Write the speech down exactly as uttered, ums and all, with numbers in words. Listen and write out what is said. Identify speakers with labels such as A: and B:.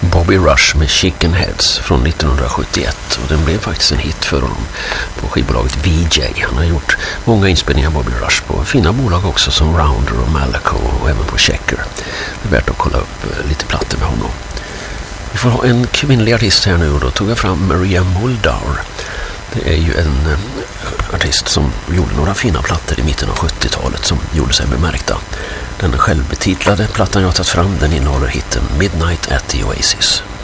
A: Bobby Rush med Chicken Heads från nittonhundrasjuttioett, och den blev faktiskt en hit för honom på skivbolaget V J. Han har gjort många inspelningar av Bobby Rush på fina bolag också som Rounder och Malaco och även på Checker. Det är värt att kolla upp lite plattor med honom. Vi får ha en kvinnlig artist här nu, och då tog jag fram Maria Muldaur. Det är ju en eh, artist som gjorde några fina plattor i mitten av sjuttiotalet som gjorde sig bemärkta. Den självbetitlade plattan jag har tagit fram, den innehåller hitten Midnight at the Oasis.